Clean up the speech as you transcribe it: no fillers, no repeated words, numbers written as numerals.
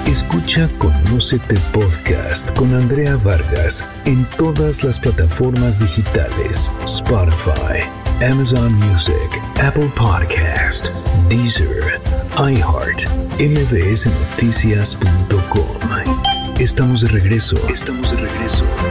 Escucha Conócete Podcast con Andrea Vargas en todas las plataformas digitales: Spotify, Amazon Music, Apple Podcast, Deezer, iHeart, mbsnoticias.com. Estamos de regreso.